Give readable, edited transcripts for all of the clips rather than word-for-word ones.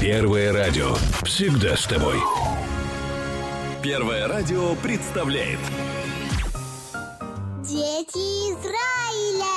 Первое радио. Всегда с тобой. Первое радио представляет Дети Израиля.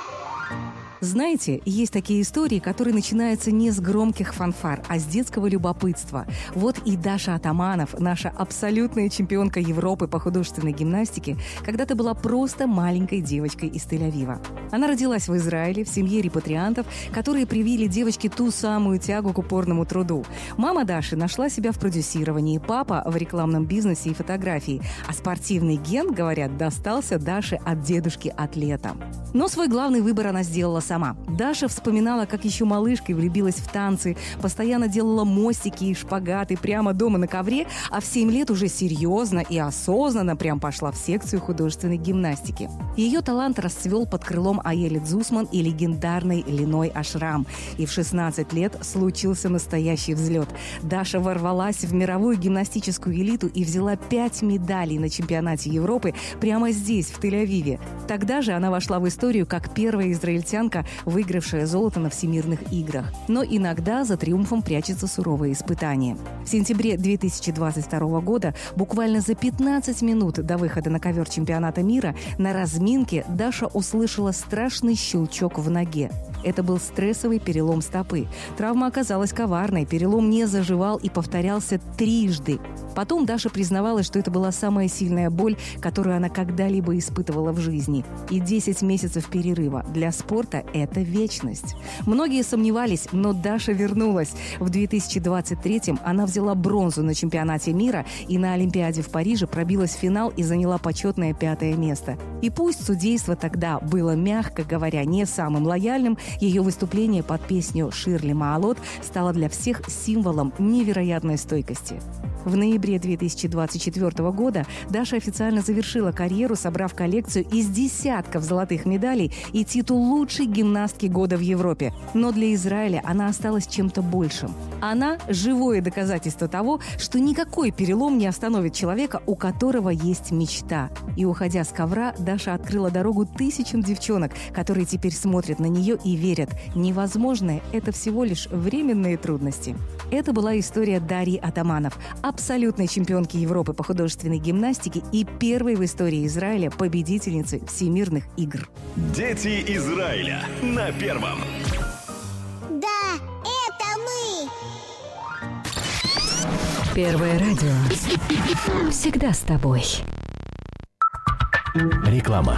Знаете, есть такие истории, которые начинаются не с громких фанфар, а с детского любопытства. Вот и Даша Атаманов, наша абсолютная чемпионка Европы по художественной гимнастике, когда-то была просто маленькой девочкой из Тель-Авива. Она родилась в Израиле в семье репатриантов, которые привили девочке ту самую тягу к упорному труду. Мама Даши нашла себя в продюсировании, папа в рекламном бизнесе и фотографии, а спортивный ген, говорят, достался Даше от дедушки-атлета. Но свой главный выбор она сделала сама. Даша вспоминала, как еще малышкой влюбилась в танцы, постоянно делала мостики и шпагаты прямо дома на ковре, а в 7 лет уже серьезно и осознанно прям пошла в секцию художественной гимнастики. Ее талант расцвел под крылом Аели Дзусман и легендарной Линой Ашрам. И в 16 лет случился настоящий взлет. Даша ворвалась в мировую гимнастическую элиту и взяла 5 медалей на чемпионате Европы прямо здесь, в Тель-Авиве. Тогда же она вошла в историю как первая израильтянка, выигравшая золото на Всемирных играх. Но иногда за триумфом прячется суровое испытание. В сентябре 2022 года, буквально за 15 минут до выхода на ковер чемпионата мира, на разминке Даша услышала страшный щелчок в ноге. Это был стрессовый перелом стопы. Травма оказалась коварной, перелом не заживал и повторялся трижды. Потом Даша признавалась, что это была самая сильная боль, которую она когда-либо испытывала в жизни. И 10 месяцев перерыва для спорта – это вечность. Многие сомневались, но Даша вернулась. В 2023-м она взяла бронзу на чемпионате мира и на Олимпиаде в Париже пробилась в финал и заняла почетное 5-е место. И пусть судейство тогда было, мягко говоря, не самым лояльным, ее выступление под песню «Ширли Маалот» стало для всех символом невероятной стойкости. В ноябре 2024 года Даша официально завершила карьеру, собрав коллекцию из десятков золотых медалей и титул лучшей гимнастки года в Европе. Но для Израиля она осталась чем-то большим. Она – живое доказательство того, что никакой перелом не остановит человека, у которого есть мечта. И, уходя с ковра, Даша открыла дорогу тысячам девчонок, которые теперь смотрят на нее и верят. Невозможное – это всего лишь временные трудности. Это была история Дарьи Атаманов, абсолютной чемпионки Европы по художественной гимнастике и первой в истории Израиля победительницы Всемирных игр. Дети Израиля на Первом. Да, это мы. Первое радио. Всегда с тобой. Реклама.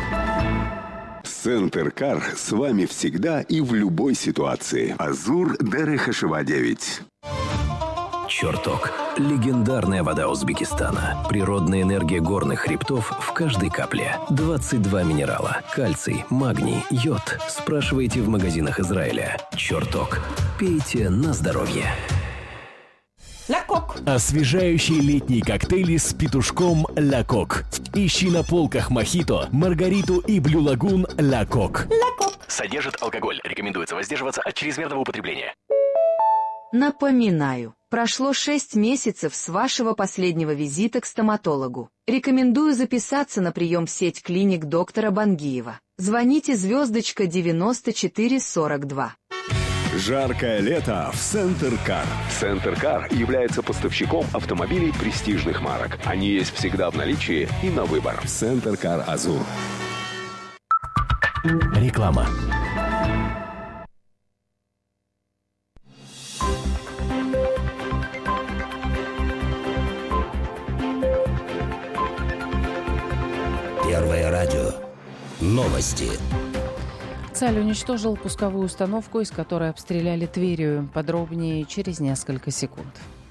Центр Кар с вами всегда и в любой ситуации. Азур Дерехашева 9. Чертог. Легендарная вода Узбекистана. Природная энергия горных хребтов в каждой капле. 22 минерала. Кальций, магний, йод. Спрашивайте в магазинах Израиля. Чертог. Пейте на здоровье. Ля Кок. Освежающие летние коктейли с петушком Ля Кок. Ищи на полках мохито, маргариту и блю лагун Ля Кок. Ля Кок. Содержит алкоголь. Рекомендуется воздерживаться от чрезмерного употребления. Напоминаю, прошло 6 месяцев с вашего последнего визита к стоматологу. Рекомендую записаться на прием в сеть клиник доктора Бангиева. Звоните звездочка 9442. Жаркое лето в Центр Кар. Центр Кар является поставщиком автомобилей престижных марок. Они есть всегда в наличии и на выбор. Центр Кар Азур. Реклама. Первое радио. Новости. Цаль уничтожил пусковую установку, из которой обстреляли Тверию. Подробнее через несколько секунд.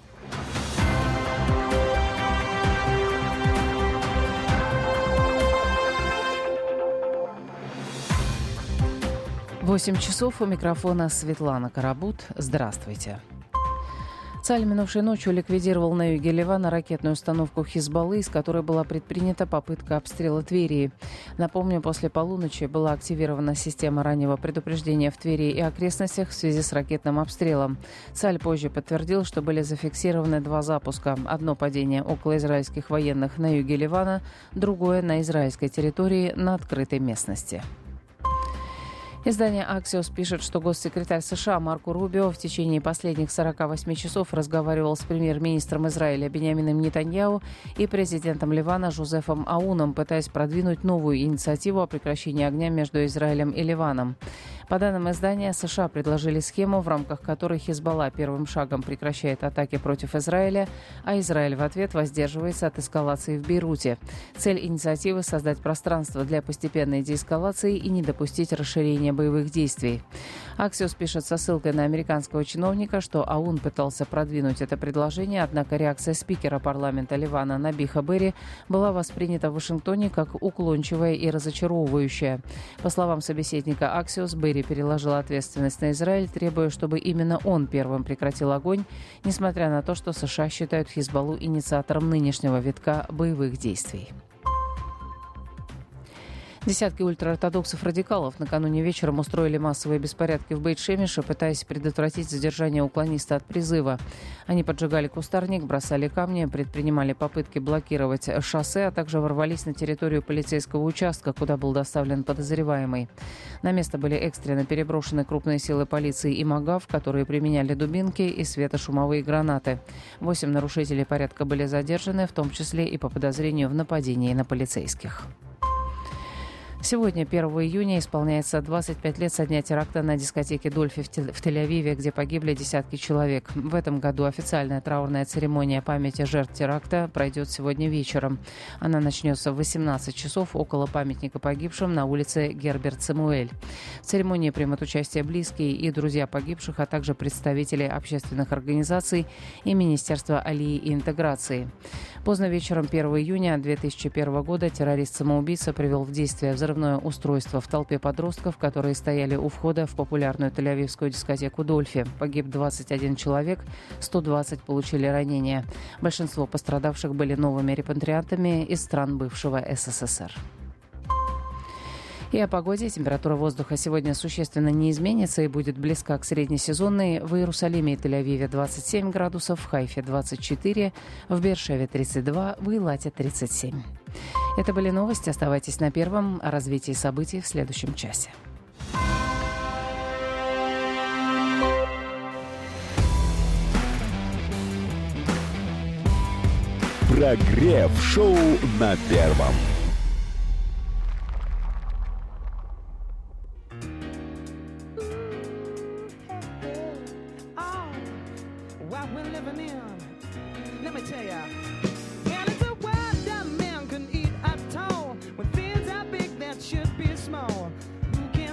Восемь часов, у микрофона Светлана Карабут. Здравствуйте. Цаль минувшей ночью ликвидировал на юге Ливана ракетную установку Хизбаллы, из которой была предпринята попытка обстрела Твери. Напомню, после полуночи была активирована система раннего предупреждения в Твери и окрестностях в связи с ракетным обстрелом. Цаль позже подтвердил, что были зафиксированы 2 запуска. Одно падение около израильских военных на юге Ливана, другое на израильской территории на открытой местности. Издание «Axios» пишет, что госсекретарь США Марко Рубио в течение последних 48 часов разговаривал с премьер-министром Израиля Биньямином Нетаньяху и президентом Ливана Жозефом Ауном, пытаясь продвинуть новую инициативу о прекращении огня между Израилем и Ливаном. По данным издания, США предложили схему, в рамках которой Хизбалла первым шагом прекращает атаки против Израиля, а Израиль в ответ воздерживается от эскалации в Бейруте. Цель инициативы – создать пространство для постепенной деэскалации и не допустить расширения боевых действий. Axios пишет со ссылкой на американского чиновника, что Аун пытался продвинуть это предложение, однако реакция спикера парламента Ливана Набиха Берри была воспринята в Вашингтоне как уклончивая и разочаровывающая. По словам собеседника Axios, Берри переложил ответственность на Израиль, требуя, чтобы именно он первым прекратил огонь, несмотря на то, что США считают Хизбаллу инициатором нынешнего витка боевых действий. Десятки ультраортодоксов-радикалов накануне вечером устроили массовые беспорядки в Бейт-Шемише, пытаясь предотвратить задержание уклониста от призыва. Они поджигали кустарник, бросали камни, предпринимали попытки блокировать шоссе, а также ворвались на территорию полицейского участка, куда был доставлен подозреваемый. На место были экстренно переброшены крупные силы полиции и МАГАВ, которые применяли дубинки и светошумовые гранаты. 8 нарушителей порядка были задержаны, в том числе и по подозрению в нападении на полицейских. Сегодня, 1 июня, исполняется 25 лет со дня теракта на дискотеке «Дольфи» в Тель-Авиве, где погибли десятки человек. В этом году официальная траурная церемония памяти жертв теракта пройдет сегодня вечером. Она начнется в 18 часов около памятника погибшим на улице Герберт-Самуэль. В церемонии примут участие близкие и друзья погибших, а также представители общественных организаций и Министерства алии и интеграции. Поздно вечером 1 июня 2001 года террорист-самоубийца привел в действие взрывное устройство в толпе подростков, которые стояли у входа в популярную тель-авивскую дискотеку «Дольфи». Погиб 21 человек, 120 получили ранения. Большинство пострадавших были новыми репатриантами из стран бывшего СССР. И о погоде. Температура воздуха сегодня существенно не изменится и будет близка к среднесезонной. В Иерусалиме и Тель-Авиве 27 градусов, в Хайфе 24, в Беэр-Шеве 32, в Илате 37. Это были новости. Оставайтесь на первом. О развитии событий в следующем часе. Прогрев-шоу на первом. Small.